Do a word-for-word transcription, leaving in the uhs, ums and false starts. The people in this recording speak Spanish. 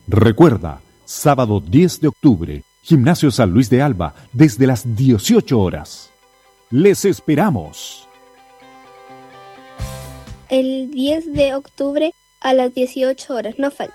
Recuerda, sábado diez de octubre, Gimnasio San Luis de Alba, desde las dieciocho horas. ¡Les esperamos! El diez de octubre a las dieciocho horas, no falta.